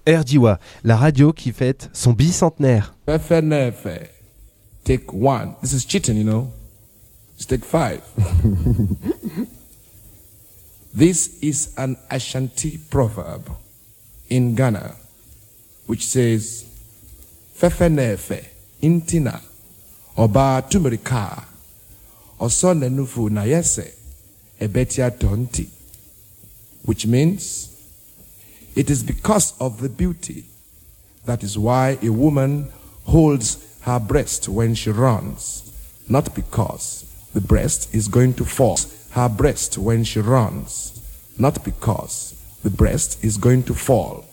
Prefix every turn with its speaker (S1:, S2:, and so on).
S1: RDIWA, la radio qui fête son bicentenaire.
S2: Fefenefe. Take 1. This is cheating, you know. Let's take 5. This is an Ashanti proverb in Ghana which says, Fefenefe intina oba tumerika osone nufu na yese ebetia tonti, which means it is because of the beauty. That is why a woman holds her breast when she runs, not because the breast is going to fall. Her breast when she runs, not because the breast is going to fall.